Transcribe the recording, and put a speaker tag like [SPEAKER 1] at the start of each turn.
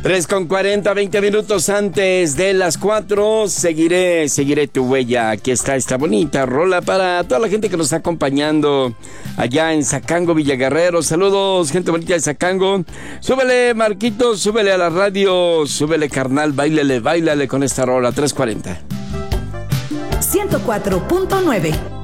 [SPEAKER 1] 3:40, 20 minutos antes de las 4. Seguiré tu huella. Aquí está esta bonita rola para toda la gente que nos está acompañando allá en Zacango, Villaguerrero. Saludos, gente bonita de Zacango. Súbele, Marquito, súbele a la radio. Súbele, carnal, báilale con esta rola. 3:40.
[SPEAKER 2] 104.9